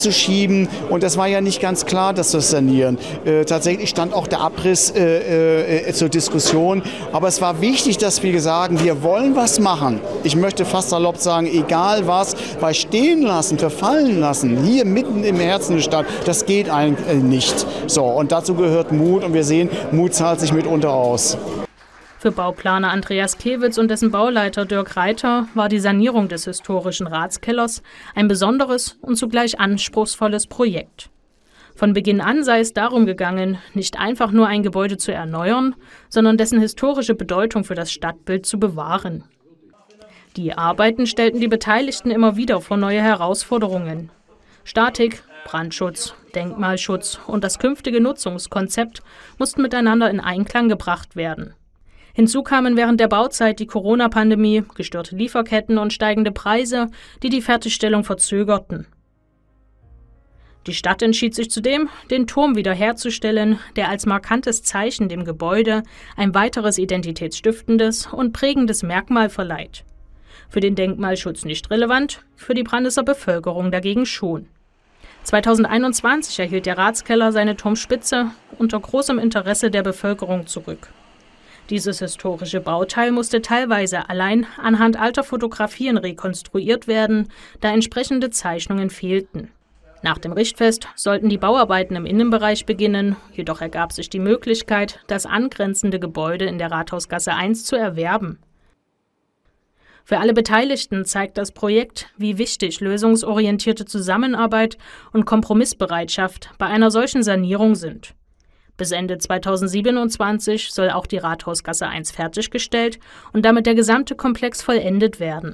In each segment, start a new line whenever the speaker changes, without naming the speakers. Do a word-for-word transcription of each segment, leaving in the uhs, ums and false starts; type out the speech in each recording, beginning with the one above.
zu schieben, und das war ja nicht ganz klar, dass das Sanieren. Äh, tatsächlich stand auch der Abriss äh, äh, zur Diskussion, aber es war wichtig, dass wir sagen, wir wollen was machen. Ich möchte fast salopp sagen, egal was, weil stehen lassen, verfallen lassen, hier mitten im Herzen der Stadt, das geht eigentlich nicht. So, und dazu gehört Mut, und wir sehen, Mut zahlt sich mitunter aus.
Für Bauplaner Andreas Kewitz und dessen Bauleiter Dirk Reiter war die Sanierung des historischen Ratskellers ein besonderes und zugleich anspruchsvolles Projekt. Von Beginn an sei es darum gegangen, nicht einfach nur ein Gebäude zu erneuern, sondern dessen historische Bedeutung für das Stadtbild zu bewahren. Die Arbeiten stellten die Beteiligten immer wieder vor neue Herausforderungen. Statik, Brandschutz, Denkmalschutz und das künftige Nutzungskonzept mussten miteinander in Einklang gebracht werden. Hinzu kamen während der Bauzeit die Corona-Pandemie, gestörte Lieferketten und steigende Preise, die die Fertigstellung verzögerten. Die Stadt entschied sich zudem, den Turm wiederherzustellen, der als markantes Zeichen dem Gebäude ein weiteres identitätsstiftendes und prägendes Merkmal verleiht. Für den Denkmalschutz nicht relevant, für die Brandesser Bevölkerung dagegen schon. zweitausendeinundzwanzig erhielt der Ratskeller seine Turmspitze unter großem Interesse der Bevölkerung zurück. Dieses historische Bauteil musste teilweise allein anhand alter Fotografien rekonstruiert werden, da entsprechende Zeichnungen fehlten. Nach dem Richtfest sollten die Bauarbeiten im Innenbereich beginnen, jedoch ergab sich die Möglichkeit, das angrenzende Gebäude in der Rathausgasse eins zu erwerben. Für alle Beteiligten zeigt das Projekt, wie wichtig lösungsorientierte Zusammenarbeit und Kompromissbereitschaft bei einer solchen Sanierung sind. Bis Ende zweitausendsiebenundzwanzig soll auch die Rathausgasse eins fertiggestellt und damit der gesamte Komplex vollendet werden.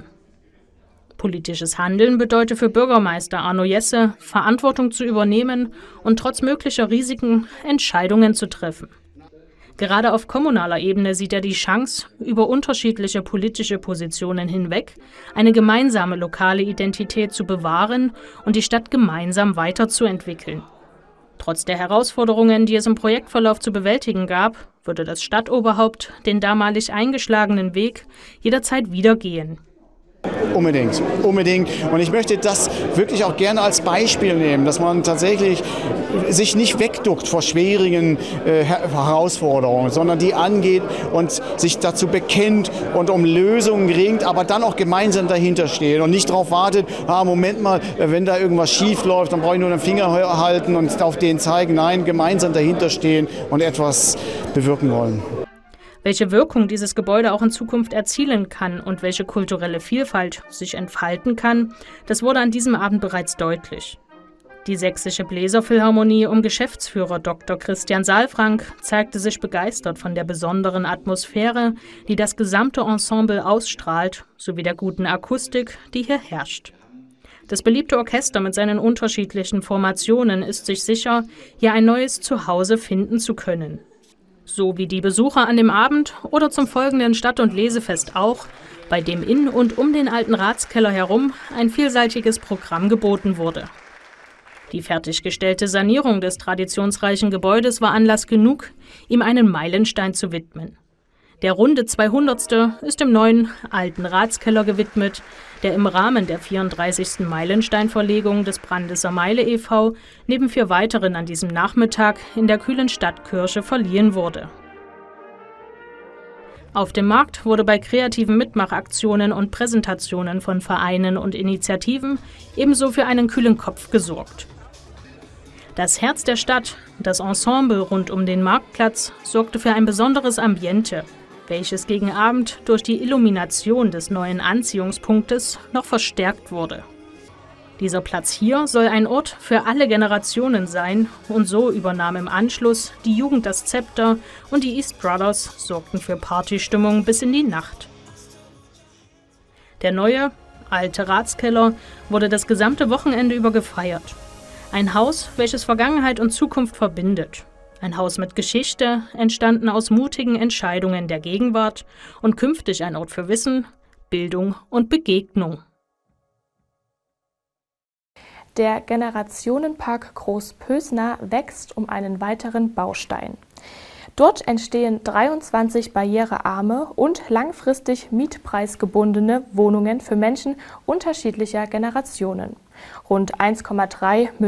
Politisches Handeln bedeutet für Bürgermeister Arno Jesse, Verantwortung zu übernehmen und trotz möglicher Risiken Entscheidungen zu treffen. Gerade auf kommunaler Ebene sieht er die Chance, über unterschiedliche politische Positionen hinweg eine gemeinsame lokale Identität zu bewahren und die Stadt gemeinsam weiterzuentwickeln. Trotz der Herausforderungen, die es im Projektverlauf zu bewältigen gab, würde das Stadtoberhaupt den damalig eingeschlagenen Weg jederzeit wieder gehen.
Unbedingt, unbedingt. Und ich möchte das wirklich auch gerne als Beispiel nehmen, dass man tatsächlich sich nicht wegduckt vor schwierigen äh, Herausforderungen, sondern die angeht und sich dazu bekennt und um Lösungen ringt, aber dann auch gemeinsam dahinter steht und nicht darauf wartet, ah, Moment mal, wenn da irgendwas schief läuft, dann brauche ich nur den Finger halten und auf den zeigen. Nein, gemeinsam dahinter stehen und etwas bewirken wollen.
Welche Wirkung dieses Gebäude auch in Zukunft erzielen kann und welche kulturelle Vielfalt sich entfalten kann, das wurde an diesem Abend bereits deutlich. Die Sächsische Bläserphilharmonie um Geschäftsführer Doktor Christian Saalfrank zeigte sich begeistert von der besonderen Atmosphäre, die das gesamte Ensemble ausstrahlt, sowie der guten Akustik, die hier herrscht. Das beliebte Orchester mit seinen unterschiedlichen Formationen ist sich sicher, hier ein neues Zuhause finden zu können. So wie die Besucher an dem Abend oder zum folgenden Stadt- und Lesefest auch, bei dem in und um den alten Ratskeller herum ein vielseitiges Programm geboten wurde. Die fertiggestellte Sanierung des traditionsreichen Gebäudes war Anlass genug, ihm einen Meilenstein zu widmen. Der runde zweihundertste ist dem neuen alten Ratskeller gewidmet, der im Rahmen der vierunddreißigsten Meilensteinverlegung des Brandesser Meile e V neben vier weiteren an diesem Nachmittag in der kühlen Stadtkirche verliehen wurde. Auf dem Markt wurde bei kreativen Mitmachaktionen und Präsentationen von Vereinen und Initiativen ebenso für einen kühlen Kopf gesorgt. Das Herz der Stadt, das Ensemble rund um den Marktplatz, sorgte für ein besonderes Ambiente, welches gegen Abend durch die Illumination des neuen Anziehungspunktes noch verstärkt wurde. Dieser Platz hier soll ein Ort für alle Generationen sein und so übernahm im Anschluss die Jugend das Zepter und die East Brothers sorgten für Partystimmung bis in die Nacht. Der neue, alte Ratskeller wurde das gesamte Wochenende über gefeiert. Ein Haus, welches Vergangenheit und Zukunft verbindet. Ein Haus mit Geschichte, entstanden aus mutigen Entscheidungen der Gegenwart und künftig ein Ort für Wissen, Bildung und Begegnung.
Der Generationenpark Großpösna wächst um einen weiteren Baustein. Dort entstehen dreiundzwanzig barrierearme und langfristig mietpreisgebundene Wohnungen für Menschen unterschiedlicher Generationen. Rund eins Komma drei